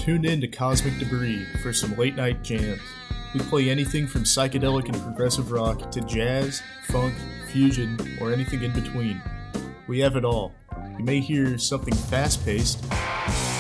Tune in to Cosmic Debris for some late night jams. We play anything from psychedelic and progressive rock to jazz, funk, fusion, or anything in between. We have it all. You may hear something fast-paced,